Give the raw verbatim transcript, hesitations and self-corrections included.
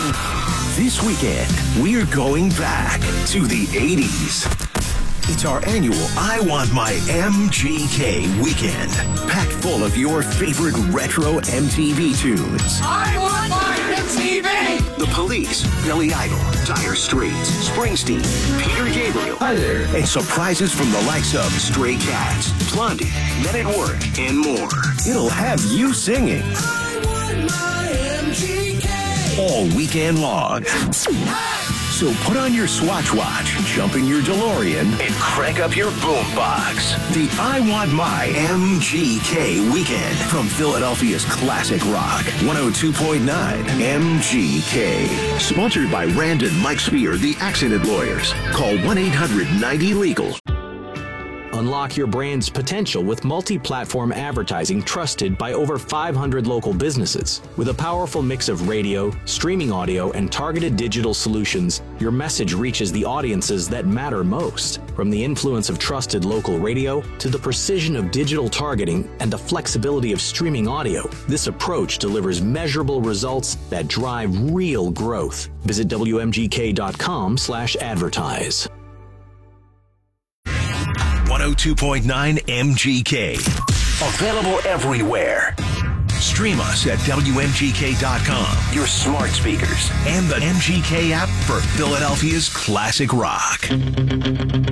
This weekend, we're going back to the eighties. It's our annual I Want My M G K weekend, packed full of your favorite retro M T V tunes. I want my M T V! The Police, Billy Idol, Dire Straits, Springsteen, Peter Gabriel. Hi there. And surprises from the likes of Stray Cats, Blondie, Men at Work, and more. It'll have you singing. I want my M G K! All weekend long. So put on your Swatch Watch, jump in your DeLorean, and crank up your boombox. The I Want My M G K weekend from Philadelphia's classic rock, one oh two point nine M G K. Sponsored by Rand and Mike Spear, the accident lawyers. Call one eight hundred ninety legal. Unlock your brand's potential with multi-platform advertising trusted by over five hundred local businesses. With a powerful mix of radio, streaming audio, and targeted digital solutions, your message reaches the audiences that matter most. From the influence of trusted local radio to the precision of digital targeting and the flexibility of streaming audio, this approach delivers measurable results that drive real growth. Visit W M G K dot com slash advertise. one oh two point nine M G K. Available everywhere. Stream us at W M G K dot com, your smart speakers, and the M G K app for Philadelphia's classic rock.